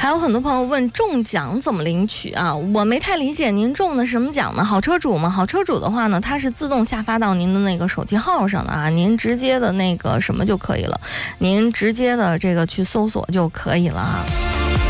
还有很多朋友问中奖怎么领取啊？我没太理解您中的什么奖呢？好车主吗？好车主的话呢，它是自动下发到您的那个手机号上的啊，您直接的那个什么就可以了，您直接的这个去搜索就可以了啊。